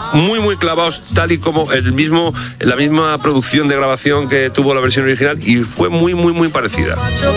muy muy clavados, tal y como la misma producción de grabación que tuvo la versión original, y fue muy muy muy parecida.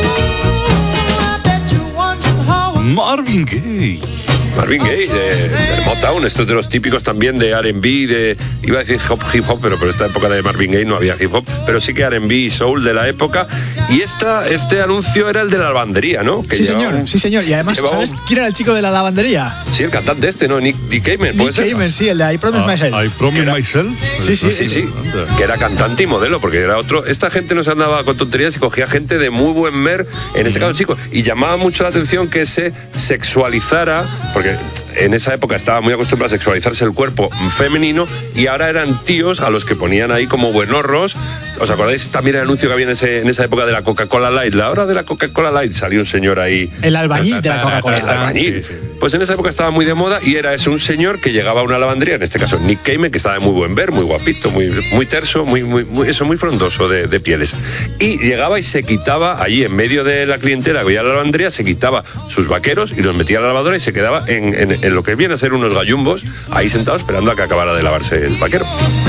Marvin Gaye. Marvin Gaye, de Motown, estos de los típicos también de R&B, iba a decir hip hop, pero esta época de Marvin Gaye no había hip hop, pero sí que R&B y soul de la época. Y este anuncio era el de la lavandería, ¿no? Sí, señor. Y además, ¿sabes quién era el chico de la lavandería? Sí, el cantante ¿no? Nick Cayman, ¿puede ser? Nick Cayman, sí, el de I Promise Myself. I Promise Myself. Sí. Que era cantante y modelo, porque era otro. Esta gente no se andaba con tonterías y cogía gente de muy buen mer, en este caso chicos, y llamaba mucho la atención que se sexualizara, porque en esa época estaba muy acostumbrado a sexualizarse el cuerpo femenino, y ahora eran tíos a los que ponían ahí como buenorros. ¿Os acordáis también el anuncio que había en esa época de la Coca-Cola Light? La hora de la Coca-Cola Light, salió un señor ahí. El albañil de la Coca-Cola. El albañil. Sí. Pues en esa época estaba muy de moda, y era un señor que llegaba a una lavandería, en este caso Nick Cayman, que estaba de muy buen ver, muy guapito, muy terso, muy frondoso de pieles. Y llegaba y se quitaba allí en medio de la clientela que veía la lavandería, se quitaba sus vaqueros y los metía a la lavadora y se quedaba en lo que viene a ser unos gallumbos, ahí sentado esperando a que acabara de lavarse el vaquero.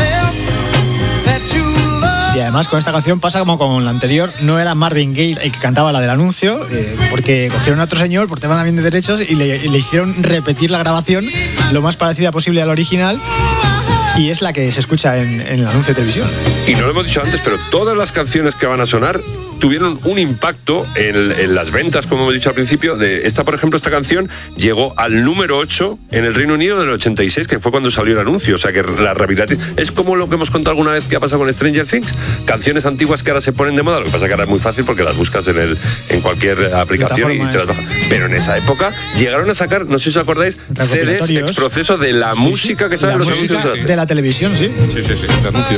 Y además con esta canción pasa como con la anterior, no era Marvin Gaye el que cantaba la del anuncio, porque cogieron a otro señor por tema también de derechos y le hicieron repetir la grabación lo más parecida posible al original, y es la que se escucha en el anuncio de televisión. Y no lo hemos dicho antes, pero todas las canciones que van a sonar tuvieron un impacto en las ventas, como hemos dicho al principio. Por ejemplo, esta canción llegó al número 8 en el Reino Unido del 86, que fue cuando salió el anuncio. O sea que la rehabilitación es como lo que hemos contado alguna vez que ha pasado con Stranger Things, canciones antiguas que ahora se ponen de moda. Lo que pasa es que ahora es muy fácil porque las buscas en cualquier aplicación y te las bajas. Pero en esa época llegaron a sacar, no sé si os acordáis, CDs ex proceso de la música que sale en los anuncios de la televisión, sí. Sí, de anuncios.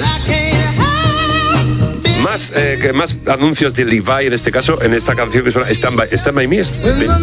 Más anuncios de Levi en este caso, en esta canción que suena Stand By Me.